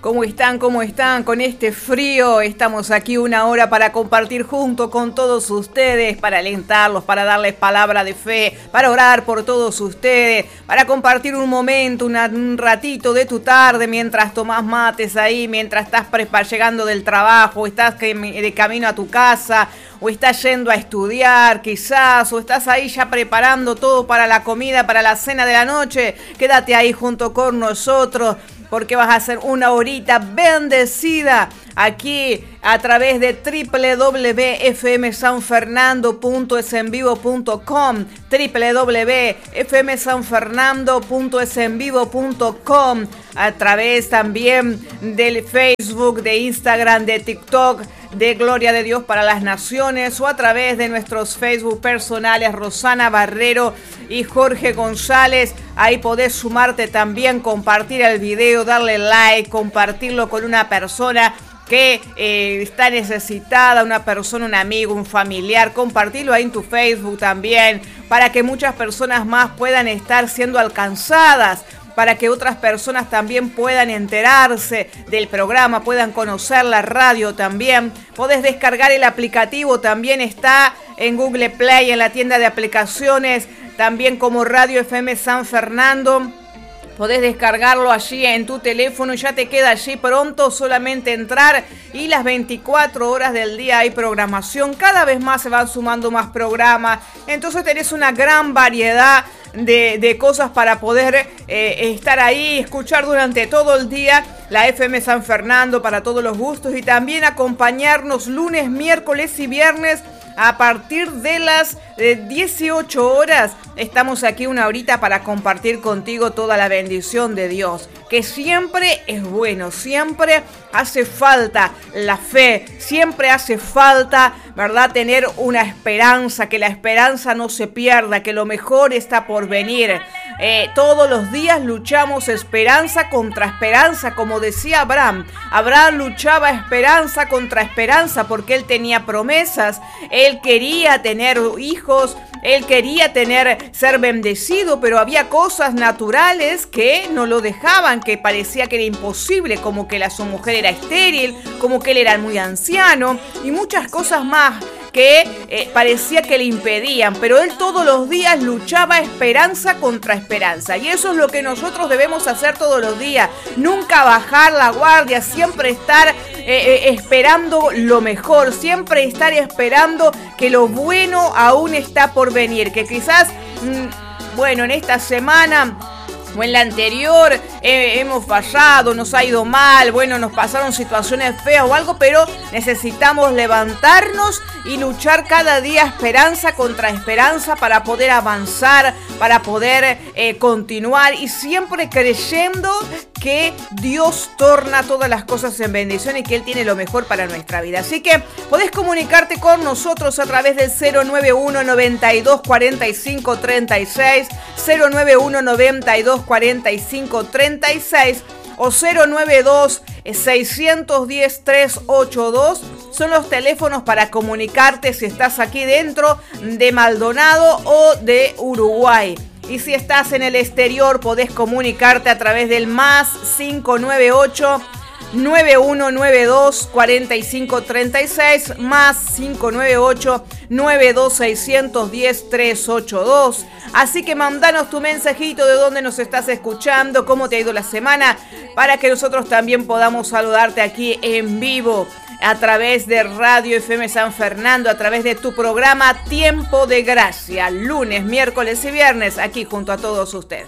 ¿Cómo están? ¿Cómo están? Con este frío estamos aquí una hora para compartir junto con todos ustedes, para alentarlos, para darles palabra de fe, para orar por todos ustedes, para compartir un momento, un ratito de tu tarde mientras tomás mates ahí, mientras estás llegando del trabajo, estás de camino a tu casa, o estás yendo a estudiar quizás, o estás ahí ya preparando todo para la comida, para la cena de la noche. Quédate ahí junto con nosotros, porque vas a hacer una horita bendecida aquí a través de www.fmsanfernando.esenvivo.com, www.fmsanfernando.esenvivo.com, a través también del Facebook, de Instagram, de TikTok, de Gloria de Dios para las Naciones, o a través de nuestros Facebook personales, Rosana Barrero y Jorge González. Ahí podés sumarte también, compartir el video, darle like, compartirlo con una persona que está necesitada, una persona, un amigo, un familiar. Compartirlo ahí en tu Facebook también, para que muchas personas más puedan estar siendo alcanzadas, para que otras personas también puedan enterarse del programa, puedan conocer la radio también. Podés descargar el aplicativo, también está en Google Play, en la tienda de aplicaciones, también como Radio FM San Fernando. Podés descargarlo allí en tu teléfono y ya te queda allí pronto, solamente entrar, y las 24 horas del día hay programación. Cada vez más se van sumando más programas, entonces tenés una gran variedad de cosas para poder estar ahí, escuchar durante todo el día la FM San Fernando para todos los gustos, y también acompañarnos lunes, miércoles y viernes a partir de las 18 horas. Estamos aquí una horita para compartir contigo toda la bendición de Dios, que siempre es bueno, siempre hace falta la fe, siempre hace falta, ¿verdad?, tener una esperanza, que la esperanza no se pierda, que lo mejor está por venir. Todos los días luchamos esperanza contra esperanza, como decía Abraham. Abraham luchaba esperanza contra esperanza porque él tenía promesas, él quería tener hijos, él quería ser bendecido, pero había cosas naturales que no lo dejaban, que parecía que era imposible, como que su mujer era estéril, como que él era muy anciano, y muchas cosas más que parecía que le impedían, pero él todos los días luchaba esperanza contra esperanza, y eso es lo que nosotros debemos hacer todos los días, nunca bajar la guardia, siempre estar esperando lo mejor, siempre estar esperando que lo bueno aún está por venir, que quizás, en esta semana o en la anterior hemos fallado, nos ha ido mal, nos pasaron situaciones feas o algo, pero necesitamos levantarnos y luchar cada día esperanza contra esperanza para poder avanzar, para poder continuar, y siempre creyendo que Dios torna todas las cosas en bendición y que Él tiene lo mejor para nuestra vida. Así que podés comunicarte con nosotros a través del 091 92 45 36, 091 92 45 36 o 092 610 382. Son los teléfonos para comunicarte si estás aquí dentro de Maldonado o de Uruguay. Y si estás en el exterior, podés comunicarte a través del más 598 9192 4536, más 598 92610 382. Así que mandanos tu mensajito de dónde nos estás escuchando, cómo te ha ido la semana, para que nosotros también podamos saludarte aquí en vivo a través de Radio FM San Fernando, a través de tu programa Tiempo de Gracia, lunes, miércoles y viernes, aquí junto a todos ustedes.